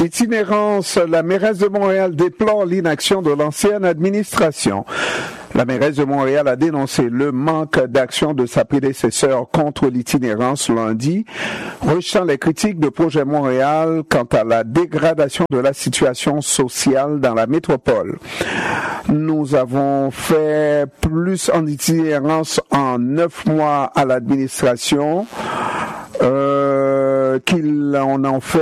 Itinérance, la mairesse de Montréal déplore l'inaction de l'ancienne administration. La mairesse de Montréal a dénoncé le manque d'action de sa prédécesseur contre l'itinérance lundi, rejetant les critiques de Projet Montréal quant à la dégradation de la situation sociale dans la métropole. Nous avons fait plus en itinérance en 9 mois à l'administration qu'il en fait